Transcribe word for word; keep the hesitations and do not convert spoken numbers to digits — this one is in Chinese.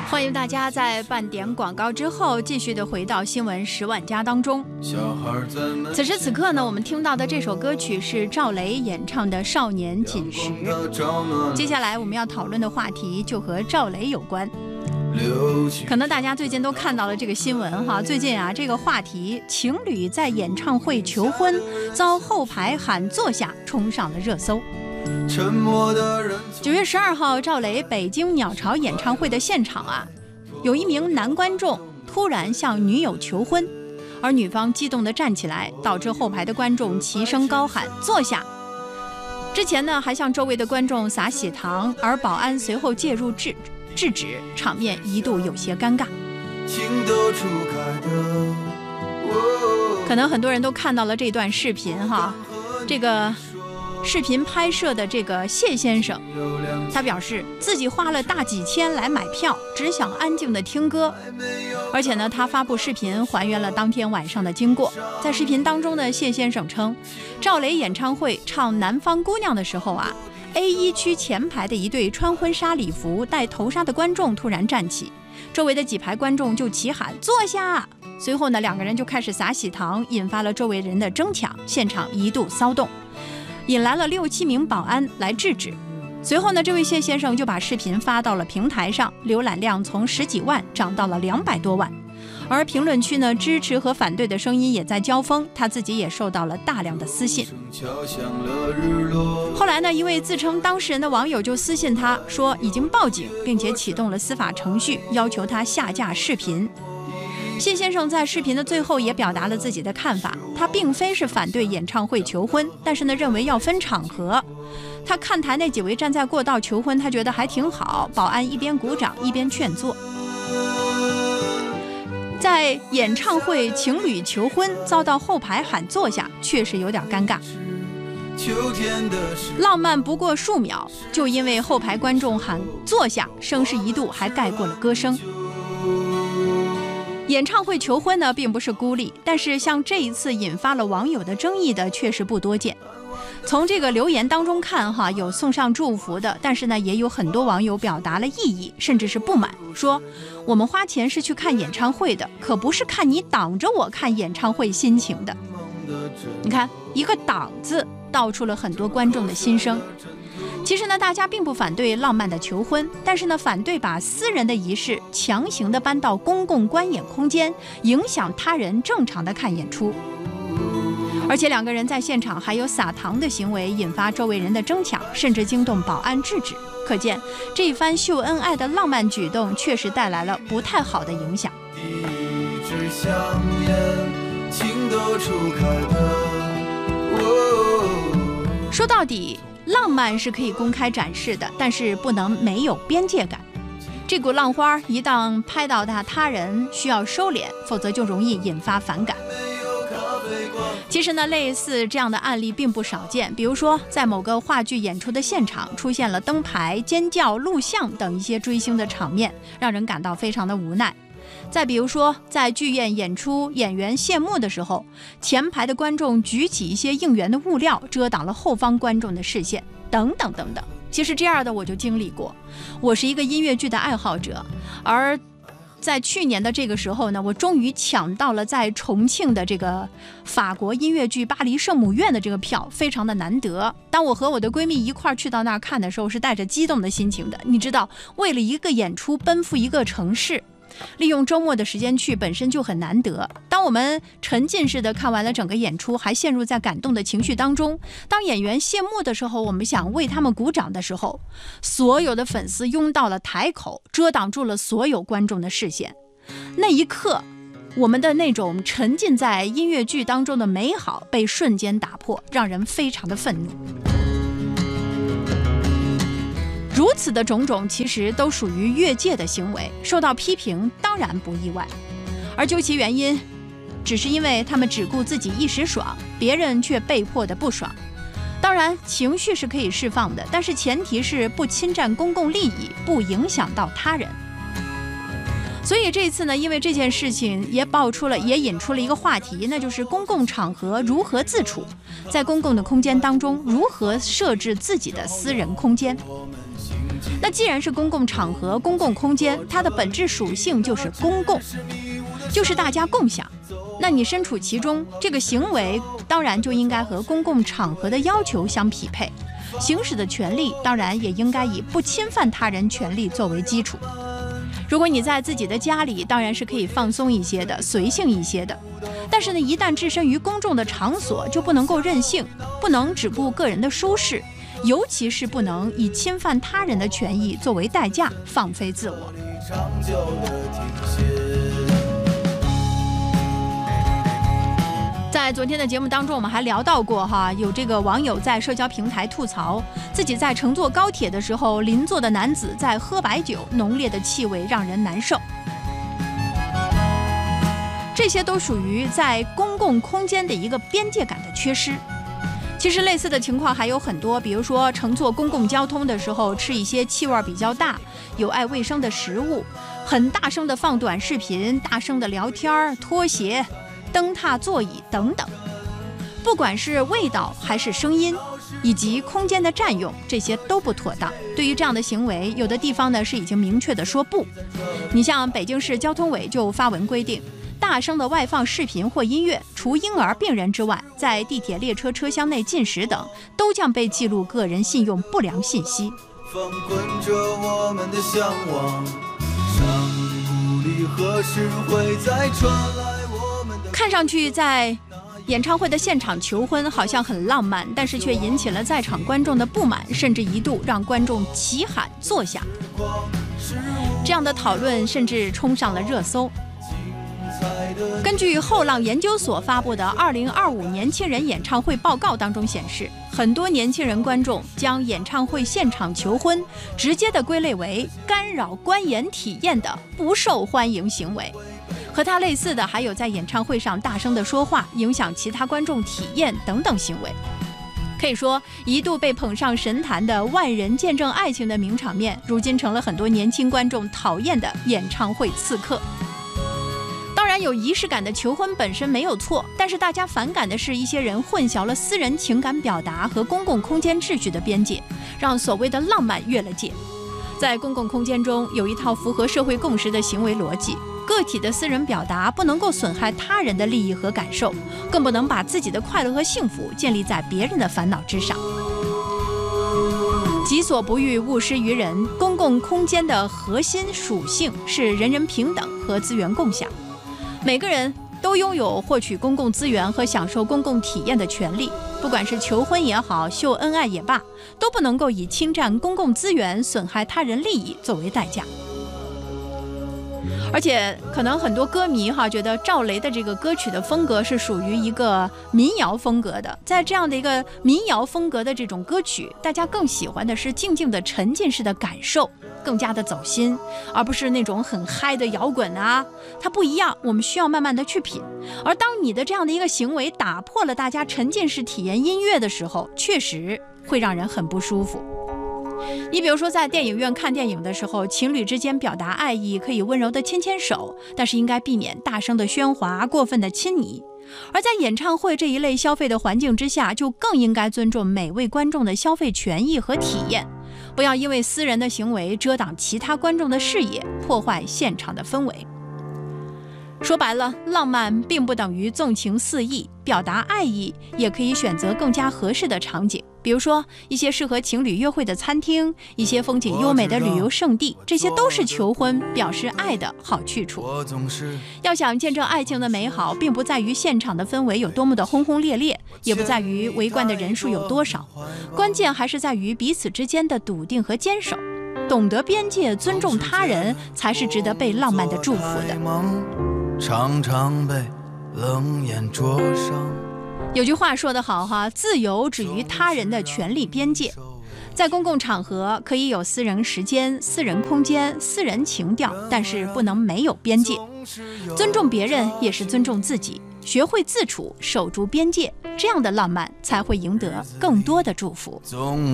欢迎大家在半点广告之后继续的回到新闻十万加当中。此时此刻呢，我们听到的这首歌曲是赵雷演唱的《少年锦时》。接下来我们要讨论的话题就和赵雷有关。可能大家最近都看到了这个新闻哈，最近啊这个话题，情侣在演唱会求婚遭后排喊坐下，冲上了热搜。九月十二号，赵雷北京鸟巢演唱会的现场啊，有一名男观众突然向女友求婚，而女方激动地站起来，导致后排的观众齐声高喊坐下。之前呢还向周围的观众撒喜糖，而保安随后介入制制止，场面一度有些尴尬。可能很多人都看到了这段视频哈，这个视频拍摄的这个谢先生，他表示自己花了大几千来买票，只想安静的听歌。而且呢，他发布视频还原了当天晚上的经过。在视频当中呢，谢先生称，赵雷演唱会唱《南方姑娘》的时候啊 ，A 一 区前排的一对穿婚纱礼服、戴头纱的观众突然站起，周围的几排观众就齐喊坐下。随后呢，两个人就开始撒喜糖，引发了周围人的争抢，现场一度骚动。引来了六七名保安来制止。随后呢，这位谢先生就把视频发到了平台上，浏览量从十几万涨到了两百多万。而评论区呢，支持和反对的声音也在交锋，他自己也受到了大量的私信。后来呢，一位自称当事人的网友就私信他说已经报警，并且启动了司法程序，要求他下架视频。谢先生在视频的最后也表达了自己的看法，他并非是反对演唱会求婚，但是呢，认为要分场合。他看台那几位站在过道求婚，他觉得还挺好，保安一边鼓掌一边劝坐。在演唱会情侣求婚遭到后排喊坐下，确实有点尴尬。浪漫不过数秒，就因为后排观众喊坐下，声势一度还盖过了歌声。演唱会求婚呢，并不是孤立，但是像这一次引发了网友的争议的，确实不多见。从这个留言当中看哈，有送上祝福的，但是呢，也有很多网友表达了异议，甚至是不满，说我们花钱是去看演唱会的，可不是看你挡着我看演唱会心情的。你看，一个挡字道出了很多观众的心声。其实呢，大家并不反对浪漫的求婚，但是呢，反对把私人的仪式强行的搬到公共观演空间，影响他人正常的看演出。而且两个人在现场还有撒糖的行为，引发周围人的争抢，甚至惊动保安制止。可见这一番秀恩爱的浪漫举动，确实带来了不太好的影响。一支香烟，情窦初开的哦。说到底，浪漫是可以公开展示的，但是不能没有边界感。这股浪花一旦拍到他他人，需要收敛，否则就容易引发反感。其实呢，类似这样的案例并不少见，比如说在某个话剧演出的现场出现了灯牌、尖叫、录像等一些追星的场面，让人感到非常的无奈。再比如说，在剧院演出演员谢幕的时候，前排的观众举起一些应援的物料，遮挡了后方观众的视线，等等等等。其实这样的我就经历过。我是一个音乐剧的爱好者，而在去年的这个时候呢，我终于抢到了在重庆的这个法国音乐剧《巴黎圣母院》的这个票，非常的难得。当我和我的闺蜜一块儿去到那儿看的时候，是带着激动的心情的。你知道，为了一个演出奔赴一个城市，利用周末的时间去本身就很难得。当我们沉浸式的看完了整个演出，还陷入在感动的情绪当中，当演员谢幕的时候，我们想为他们鼓掌的时候，所有的粉丝拥到了台口，遮挡住了所有观众的视线。那一刻，我们的那种沉浸在音乐剧当中的美好被瞬间打破，让人非常的愤怒。如此的种种其实都属于越界的行为，受到批评当然不意外。而究其原因，只是因为他们只顾自己一时爽，别人却被迫的不爽。当然，情绪是可以释放的，但是前提是不侵占公共利益，不影响到他人。所以这次呢，因为这件事情也爆出了，也引出了一个话题，那就是公共场合如何自处，在公共的空间当中如何设置自己的私人空间。 那既然是公共场合、公共空间，它的本质属性就是公共，就是大家共享。那你身处其中，这个行为当然就应该和公共场合的要求相匹配，行使的权利当然也应该以不侵犯他人权利作为基础。如果你在自己的家里，当然是可以放松一些的，随性一些的。但是呢，一旦置身于公众的场所，就不能够任性，不能只顾个人的舒适，尤其是不能以侵犯他人的权益作为代价放飞自我。在昨天的节目当中，我们还聊到过哈，有这个网友在社交平台吐槽，自己在乘坐高铁的时候，邻座的男子在喝白酒，浓烈的气味让人难受。这些都属于在公共空间的一个边界感的缺失。其实类似的情况还有很多，比如说乘坐公共交通的时候吃一些气味比较大、有碍卫生的食物，很大声的放短视频，大声的聊天、拖鞋、蹬踏座椅等等。不管是味道还是声音，以及空间的占用，这些都不妥当。对于这样的行为，有的地方呢是已经明确的说不。你像北京市交通委就发文规定，大声的外放视频或音乐，除婴儿、病人之外，在地铁、列车车厢内进食等，都将被记录个人信用不良信息。 放困着我们的向往，山谷里何时会再传来我们的。 看上去在演唱会的现场求婚好像很浪漫，但是却引起了在场观众的不满，甚至一度让观众齐喊坐下。这样的讨论甚至冲上了热搜。根据后浪研究所发布的《二零二五年轻人演唱会报告》当中显示，很多年轻人观众将演唱会现场求婚直接的归类为干扰观演体验的不受欢迎行为。和它类似的还有在演唱会上大声的说话，影响其他观众体验等等行为。可以说，一度被捧上神坛的万人见证爱情的名场面，如今成了很多年轻观众讨厌的演唱会刺客。当然，有仪式感的求婚本身没有错，但是大家反感的是一些人混淆了私人情感表达和公共空间秩序的边界，让所谓的浪漫越了界。在公共空间中，有一套符合社会共识的行为逻辑，个体的私人表达不能够损害他人的利益和感受，更不能把自己的快乐和幸福建立在别人的烦恼之上。己所不欲，勿施于人。公共空间的核心属性是人人平等和资源共享，每个人都拥有获取公共资源和享受公共体验的权利。不管是求婚也好，秀恩爱也罢，都不能够以侵占公共资源、损害他人利益作为代价。而且可能很多歌迷哈觉得赵雷的这个歌曲的风格是属于一个民谣风格的，在这样的一个民谣风格的这种歌曲，大家更喜欢的是静静的沉浸式的感受，更加的走心，而不是那种很嗨的摇滚啊，它不一样，我们需要慢慢的去品。而当你的这样的一个行为打破了大家沉浸式体验音乐的时候，确实会让人很不舒服。你比如说在电影院看电影的时候，情侣之间表达爱意可以温柔的牵牵手，但是应该避免大声的喧哗、过分的亲昵。而在演唱会这一类消费的环境之下，就更应该尊重每位观众的消费权益和体验，不要因为私人的行为遮挡其他观众的视野，破坏现场的氛围。说白了，浪漫并不等于纵情肆意，表达爱意也可以选择更加合适的场景，比如说一些适合情侣约会的餐厅，一些风景优美的旅游胜地，这些都是求婚表示爱的好去处。要想见证爱情的美好，并不在于现场的氛围有多么的轰轰烈烈，也不在于围观的人数有多少，关键还是在于彼此之间的笃定和坚守。懂得边界，尊重他人，才是值得被浪漫的祝福的。 常常被冷眼灼伤。 有句话说得好哈，自由止于他人的权利边界。在公共场合可以有私人时间、私人空间、私人情调，但是不能没有边界。尊重别人也是尊重自己，学会自处，守住边界，这样的浪漫才会赢得更多的祝福。